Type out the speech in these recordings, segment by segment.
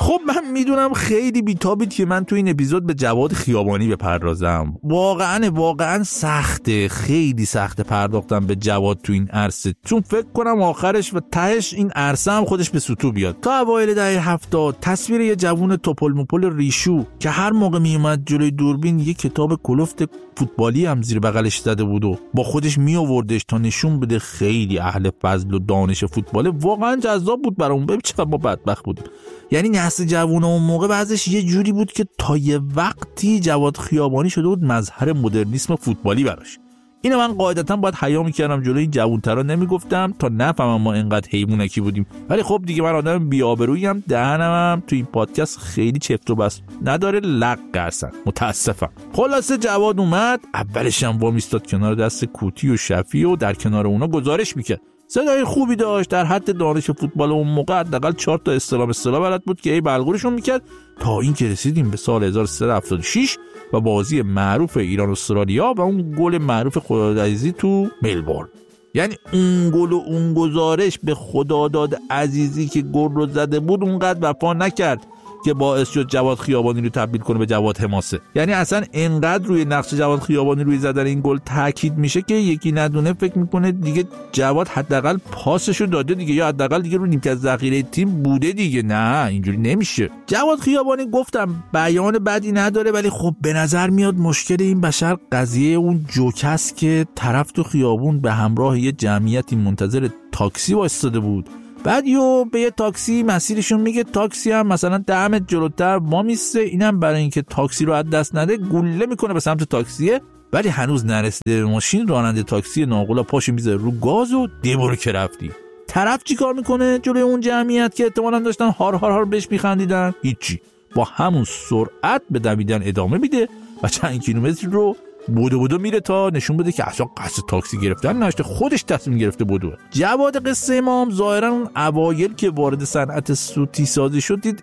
خب من میدونم خیلی بیتابید که من تو این اپیزود به جواد خیابانی بپردازم. واقعا سخته، خیلی سخته پرداختم به جواد تو این عرصه، چون فکر کنم آخرش و تهش این عرصه هم خودش به سوتو بیاد. تا اوایل دهه 70 تصویر یه جوون توپل مپل ریشو که هر موقع میومد جلوی دوربین یه کتاب کلفت فوتبالی هم زیر بغلش زده بود و با خودش میآوردش تا نشون بده خیلی اهل فضل و دانش فوتباله، واقعا جذاب بود برام. ببین چقدر ما بدبخت بودیم. یعنی نسل جوون اون موقع بعضش یه جوری بود که تا یه وقتی جواد خیابانی شده بود مظهر مدرنیسم فوتبالی براش. اینو من قاعدتا باید حیا میکردم جلوی این جوونترا نمیگفتم تا نفهمم ما اینقدر حیوانکی بودیم، ولی خب دیگه من آدم بی‌آبروییم، دهنم تو این پادکست خیلی چفت و بست نداره، لق قرسن، متاسفم. خلاصه جواد اومد، اولش هم وامیستاد کنار دست کوتی و شفیع و در کنار اونا گزارش میکرد. صدای خوبی داشت، در حد دانش فوتبال اون موقع حداقل 4 تا اصطلاح بلد بود که ای بلغورشون میکرد، تا این که رسیدیم به سال 1376 و بازی معروف ایران استرالیا و اون گل معروف خدادادعزیزی تو ملبورن. یعنی اون گل و اون گزارش به خداداد عزیزی که گل رو زده بود اونقدر وفا نکرد که باعث شد جواد خیابانی رو تبدیل کنه به جواد حماسه. یعنی اصلا انقدر روی نقش جواد خیابانی روی زدن این گل تاکید میشه که یکی ندونه فکر میکنه دیگه جواد حداقل پاسشو داده دیگه، یا حداقل دیگه رو نیمکت ذخیره تیم بوده دیگه. نه اینجوری نمیشه. جواد خیابانی گفتم بیان بدی نداره، ولی خب به نظر میاد مشکل این بشر قضیه اون جوک است که طرف تو خیابون به همراه یه جمعیتی منتظر تاکسی وایساده بود، بعد به یه تاکسی مسیرشون میگه، تاکسی هم مثلا 10 متر جلوتر وامیسته، اینم برای اینکه تاکسی رو از دست نده گوله میکنه به سمت تاکسیه، ولی هنوز نرسیده به ماشین، راننده تاکسی ناقلا پاشو میذاره رو گاز و دیبرو که رفتی. طرف چی کار میکنه جلوی اون جمعیت که احتمالاً داشتن هار بهش میخندیدن؟ هیچی، با همون سرعت به دویدن ادامه میده و چند کیلومتر رو بودو میره تا نشون بده که اصلا قصد تاکسی گرفتن نشته، خودش تصمیم گرفته بودو. جواد قصه ما هم ظاهرا اون اوایل که وارد صنعت سوتی سازی شد دید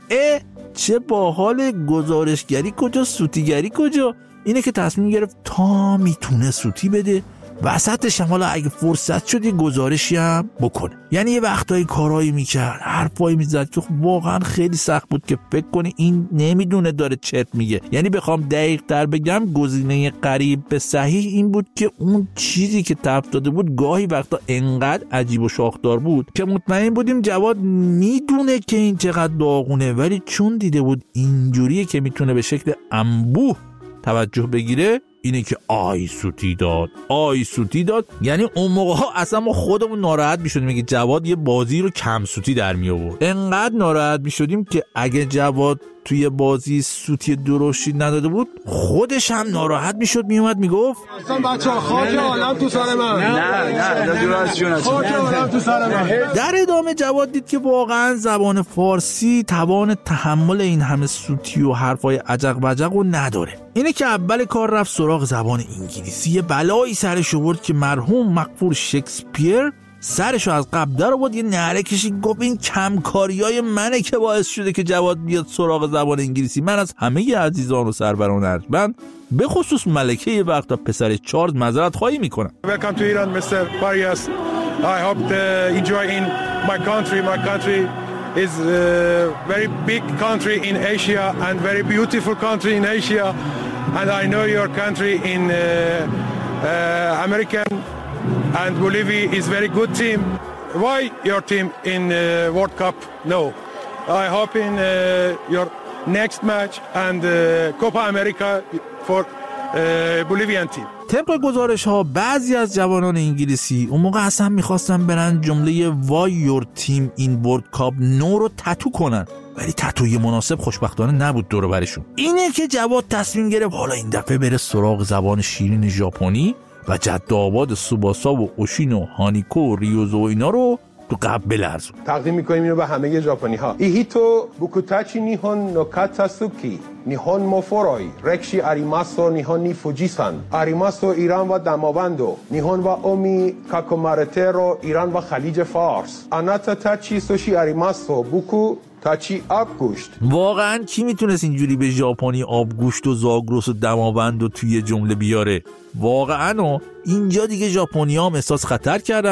چه باحال، گزارشگری کجا سوتیگری کجا، اینه که تصمیم گرفت تا میتونه سوتی بده، وسطش هم حالا اگه فرصت شد یه گزارشی هم بکنه. یعنی یه وقتایی کارایی میکرد، حرفایی میزد که واقعا خیلی سخت بود که فکر کنی این نمیدونه داره چت میگه. یعنی بخوام دقیق تر بگم گزینه قریب به صحیح این بود که اون چیزی که تف داده بود گاهی وقتا انقدر عجیب و شاخدار بود که مطمئن بودیم جواد میدونه که این چقدر داغونه، ولی چون دیده بود اینجوریه که میتونه به شکل انبوه توجه بگیره، اینه که آی سوتی داد. یعنی اون موقع ها اصلا ما خودمون ناراحت میشدیم میگه جواد یه بازی رو کم سوتی در می آورد. انقدر ناراحت میشدیم که اگه جواد توی بازی سوتی درشتی نداده بود خودش هم ناراحت میشد، میومد میگفت اصلا بچه‌ها خاک عالم تو سر من. نه دور از جون، خاک عالم تو سر من. در ادامه جواد دید که واقعا زبان فارسی توان تحمل این همه سوتی و حرفای عجق بجق رو نداره. اینه که اول کار رفت سراغ زبان انگلیسی. یه بلایی سرش آورد که مرحوم مغفور شکسپیر سرشو از قبل در آورد، یه نعره کشید گفت این کمکاریای منه که باعث شده که جواد بیاد سراغ زبان انگلیسی. من از همه عزیزان و سروران ارجمند به خصوص ملکه یه وقتا پسر چارلز معذرت خواهی میکنم. Welcome to Iran, Mr. Farias. I hope to enjoy in my country. My country is a very big country in Asia and very beautiful country in Asia. And I know your country in American and Bolivia is very good team. Why your team in World Cup? No. I hope in your next match and Copa America for Bolivian team. طبق گزارش ها بعضی از جوانان انگلیسی اون موقع اصلا میخواستن برن جمله وای یور تیم این ورلد کاپ نو رو تتو کنن، ولی تتوی مناسب خوشبختانه نبود دور برشون. اینه که جواد تصمیم گرفت حالا این دفعه بره سراغ زبان شیرین ژاپنی و جد آباد سوباسا و اوشین و هانیکو و ریوزو و اینا رو تو قبل بلرزون. تقدیم میکنیم اینو به همه ژاپنی ها. ایهیتو بوکوتاچی نیهون نوکاتا سوکی نیهون موفورای رکشی آریماسو نیهون نی فوجیسان آریماسو ایران و دماوندو نیهون و اومی کاکومارته ایران و خلیج فارس آناتا تاچی سوشی آریماسو بوکو تاچی آبگوشت. واقعا کی میتونست اینجوری به ژاپنی آبگوشت و زاگرس و دماوند و توی جمله بیاره؟ واقعا اینجا دیگه ژاپنی‌ها هم احساس خطر کردن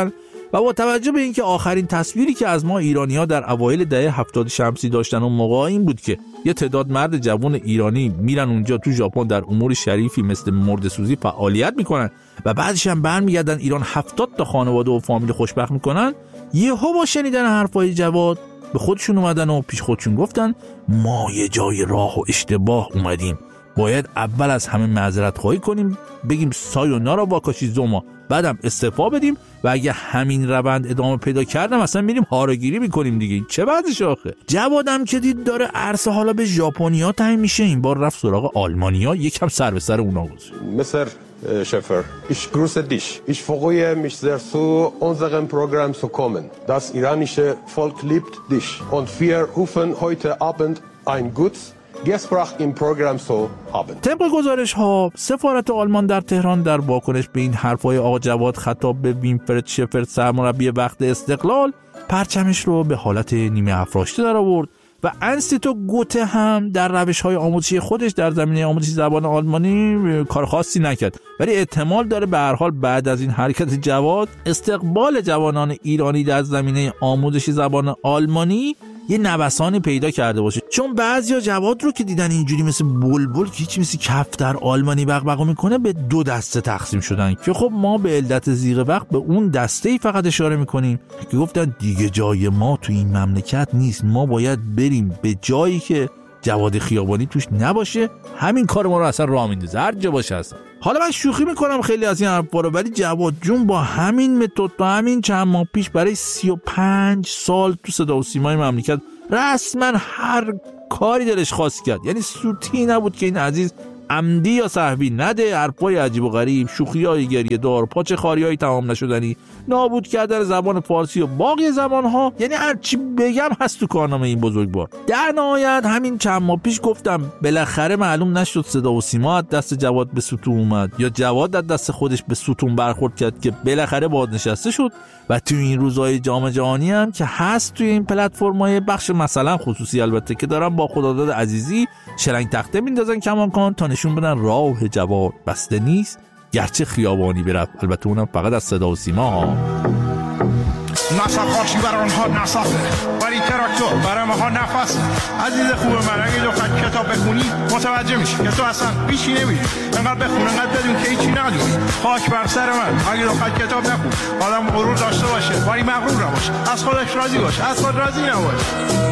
و با توجه به اینکه آخرین تصویری که از ما ایرانی‌ها در اوایل دهه 70 شمسی داشتن اون موقع این بود که یه تعداد مرد جوان ایرانی میرن اونجا تو ژاپن در امور شریفی مثل مرده‌سوزی فعالیت میکنن و بعدش هم برمیگردن ایران 70 تا خانواده و فامیل خوشبخت میکنن، یهو با شنیدن حرفای جواد به خودشون اومدن و پیش خودشون گفتن ما یه جای راه و اشتباه اومدیم، باید اول از همه معذرت خواهی کنیم، بگیم سایونارا واکاشی زوما، بعدم استعفا بدیم و اگه همین روند ادامه پیدا کردم اصلا میریم هاراگیری میکنیم دیگه. چه بعدش آخه؟ جوادم که دید داره عرصه حالا به ژاپنیا تعیین میشه، این بار رفت سراغ آلمانیا، یکم سر به سر اونا گذاشت. Mr. Schäfer, ich grüße dich. Ich freue mich sehr zu unserem Programm zu kommen. Das iranische Volk liebt dich und wir rufen heute Abend ein gutes Gespräch im Programm zu haben. طبق گزارش ها سفارت آلمان در تهران در واکنش به این حرفای آقا جواد خطاب به وینفرد شفر سرمربی وقت استقلال پرچمش رو به حالت نیمه افراشته در آورد و انستیتو گوته هم در روش‌های آموزشی خودش در زمینه آموزش زبان آلمانی کار خاصی نکرد، ولی احتمال داره به هر حال بعد از این حرکت جواد استقبال جوانان ایرانی در زمینه آموزش زبان آلمانی یه نوسانی پیدا کرده باشه، چون بعضیا جواد رو که دیدن اینجوری مثل بلبل که هیچ مثل کف در آلمانی بغبغ میکنه به دو دسته تقسیم شدن که خب ما به علت زیغ وقت به اون دسته ای فقط اشاره میکنیم که گفتن دیگه جای ما تو این مملکت نیست، ما باید بریم به جایی که جواد خیابانی توش نباشه، همین کار ما رو اصلا راه میندازه هر جا باشه اصلا. حالا من شوخی میکنم خیلی از این حرفا رو، ولی جواد جون با همین متد تا همین چند ماه پیش برای 35 سال تو صدا و سیمای مملکت رسما هر کاری دلش خواست کرد، یعنی سوتی نبود که این عزیز عمدی یا صحبی نده حرفای عجیب و غریب، شوخیای گریه دار، پاچه خاریای تمام نشدنی، نابود کردن زبان فارسی و باقی زبانها، یعنی هر چی بگم هست تو کارنامه این بزرگوار. در نهایت همین چند ماه پیش گفتم بالاخره معلوم نشد صدا و سیما از دست جواد به ستون اومد یا جواد از دست خودش به ستون برخورد کرد که بالاخره بازنشسته شد و تو این روزهای جام جهانی هم که هست توی این پلتفرم‌های بخش مثلا خصوصی البته که دارن با خداداد عزیزی شلنگ تخته میندازن کماکان تا نشون بدن راه جواد بسته نیست گرچه خیابانی برفت، البته اونم فقط از صدا و سیما ها. نصف خاکی بر آنها نصفه ولی تراکتور برای ماها نفسه. عزیز خوب من اگه دو کتاب بخونی متوجه میشی که تو اصلا بیشی نمیدی، انقدر بخون انقدر بدون که هیچی ندونی. خاک بر سر من اگه دو کتاب نخون. آدم غرور داشته باشه ولی مغرور نباشه، از خودش راضی باشه از خود راضی نباشه.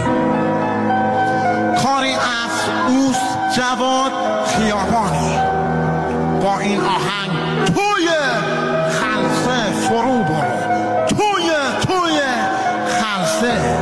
کاری از اوست جواد خیابانی با این آهنگ توی خلصه فرو برو، توی خلصه.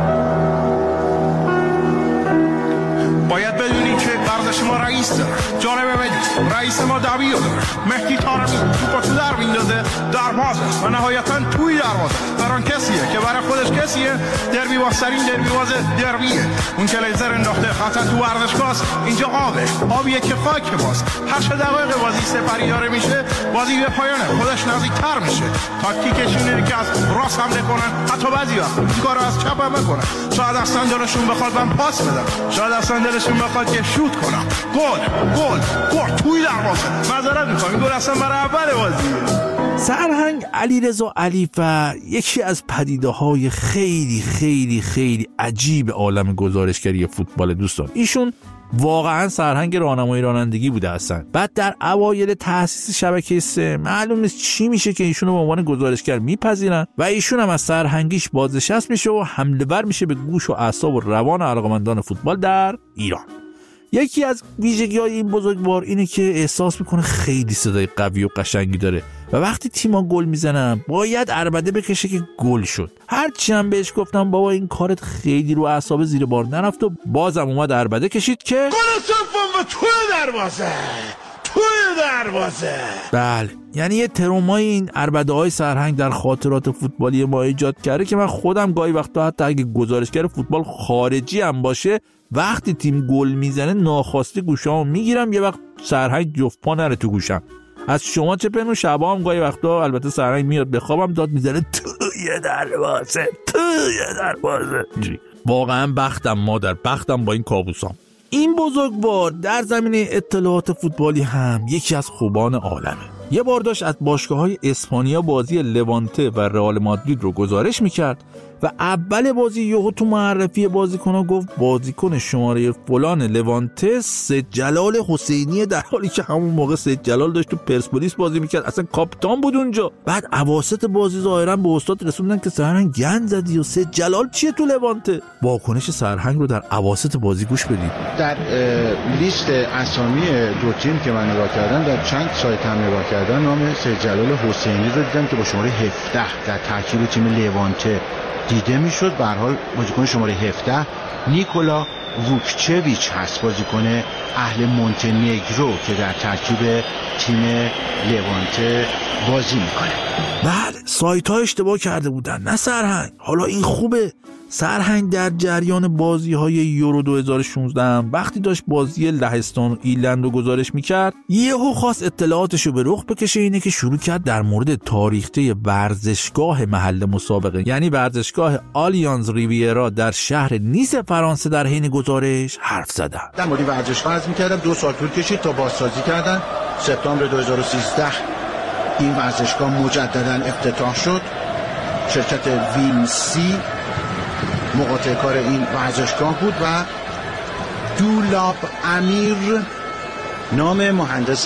باید بدونی که ورزش ما رئیس داره، جالبه بدید رئیس ما دبیر داره، مهدی طارمی توپا تو در میندازه دروازه و نهایتا توی دروازه بران کسیه که برای خودش کسیه دربی بازترین دربی باز دربیه. اون که لیزر انداخته خطا تو ورزشگاهست، اینجا آبیه که خاک باز. هر 8 دقایق بازی سپری داره میشه، بازی به پایانه خودش نزدیک‌تر میشه. تاکتیکش اینه که از راست حمله کنن، حتی بعضیا این کارو از چپ هم بکنن. شاید اصلا دلشون بخواد من پاس بدم، شاید اصلا دلشون بخواد که شوت کنم. گل توی دروازه. معذرت میخوام این گل اصلا برای اول بازیه. سرهنگ علیرضا علیفر یکی از پدیده‌های خیلی خیلی خیلی عجیب عالم گزارشگری فوتبال دوستان. ایشون واقعا سرهنگ راهنمایی رانندگی بوده اصلا. بعد در اوایل تأسیس شبکه 3 معلوم نیست چی میشه که ایشونو به عنوان گزارشگر میپذیرن و ایشون هم از سرهنگیش بازنشست میشه و حمله ور میشه به گوش و اعصاب و روان علاقه‌مندان فوتبال در ایران. یکی از ویژگی‌های این بزرگوار اینه که احساس میکنه خیلی صدای قوی و قشنگی داره و وقتی تیم‌ها گل میزنن باید عربده بکشه که گل شد. هرچی هم بهش گفتم بابا این کارت خیلی رو اعصاب زیر بار نرفت و بازم اومد عربده کشید که گل سوم و توی دروازه. بله، یعنی یه ترومای این عربده‌های سرهنگ در خاطرات فوتبالی ما ایجاد کرده که من خودم گاهی وقتا حتی اگه گزارشگر فوتبال خارجی هم باشه وقتی تیم گل میزنه ناخواسته گوشامو میگیرم، یه وقت سرهنگ جفت پا نره تو گوشم. از شما چه پنو شبا هم گاهی وقتا البته سرهنگ میاد به خوابم داد میزنه توی دروازه. واقعا بختم مادر، بختم با این کابوسام. این بزرگوار در زمینه اطلاعات فوتبالی هم یکی از خوبان عالمه. یه بار داشت از باشگاه‌های اسپانیا بازی لوانته و رئال مادرید رو گزارش میکرد و اول بازی یهو تو معرفی بازیکن‌ها گفت بازیکن شماره فلان لوانته سید جلال حسینی، در حالی که همون موقع سید جلال داشت تو پرسپولیس بازی میکرد، اصلا کاپیتان بود اونجا. بعد اواسط بازی ظاهرا به استاد رسوندن که سرهنگ گند زدی و سید جلال چیه تو لوانته. واکنش سرهنگ رو در اواسط بازی گوش بدید. در لیست اسامی دو تیم که من نگاه کردم، در چند سایت هم نگاه کردم، نام سید جلال حسینی رو دیدم که با شماره 17 در ترکیب تیم لوانته دیده میشد. به هر حال بازیکن شماره 17 نیکولا ووکچویچ هست، بازیکن اهل مونتنگرو که در ترکیب تیم لوانته بازی میکنه. بله، سایت ها اشتباه کرده بودن، نه سرهنگ. حالا این خوبه. سرهنگ در جریان بازی های یورو 2016 وقتی داشت بازی لهستان و ایرلند رو گزارش میکرد، یهو خواست اطلاعاتشو به رخ بکشه. اینه که شروع کرد در مورد تاریخچه ورزشگاه محل مسابقه، یعنی ورزشگاه آلیانز ریویرا در شهر نیس فرانسه در حین گزارش حرف زدن. در مورد ورزشگاه عرض میکردم 2 سال طول کشید تا بازسازی کردن. سپتامبر 2013 این ورزشگاه مجددا افتتاح شد. شرکت ویلسی مقاطع کار این ورزشگاه بود و دولاب امیر نام مهندس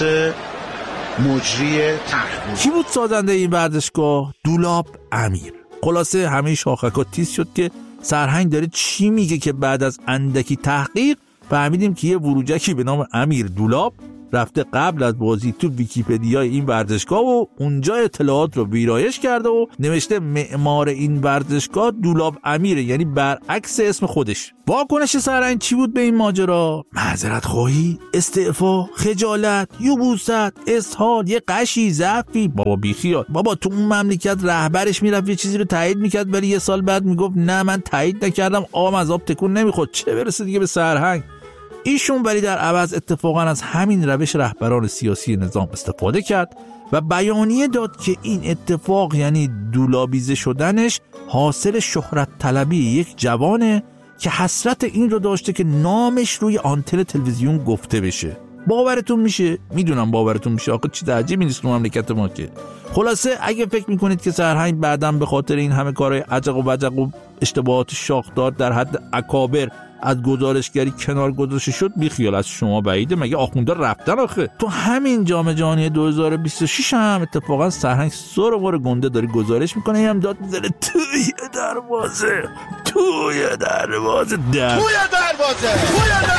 مجری طرح بود. کی بود سازنده این ورزشگاه؟ دولاب امیر. خلاصه همه شاخک‌ها تیز شد که سرهنگ داره چی میگه که بعد از اندکی تحقیق فهمیدیم که یه وروجکی به نام امیر دولاب رفته قبل از بازی تو ویکی‌پدیای این ورزشگاه و اونجا اطلاعات رو ویرایش کرده و نوشته معمار این ورزشگاه دولاب امیره، یعنی برعکس اسم خودش. واکنش سرهنگ چی بود به این ماجرا؟ معذرت خواهی، استعفا، خجالت، یبوست، اسهال، یه قشی، ضعفی؟ بابا بیخیال. بابا تو اون مملکت رهبرش میرفت یه چیزی رو تایید میکرد ولی یه سال بعد میگفت نه من تایید نکردم، آبم از آب تکون نمیخورد. چه برسه دیگه به سرهنگ. ایشون ولی در عوض اتفاقا از همین روش رهبران سیاسی نظام استفاده کرد و بیانیه داد که این اتفاق، یعنی دولابیزه شدنش، حاصل شهرت طلبی یک جوانه که حسرت این رو داشته که نامش روی آنتن تلویزیون گفته بشه. باورتون میشه؟ میدونم باورتون میشه، آخه چیز عجیبی نیست تو مملکت ما که. خلاصه اگه فکر میکنید که سرهنگ بعداً به خاطر این همه کارهای عجق و وجق و اشتباهات شاخدار در حد اکابر از گزارشگری کنار گذاشته شد، بی خیال، از شما بعیده. مگه آخونده رفتن آخه؟ تو همین جام جهانی 2026 هم اتفاقا سرهنگ سر گنده داره گزارش میکنه، هم داد میزنه توی دروازه.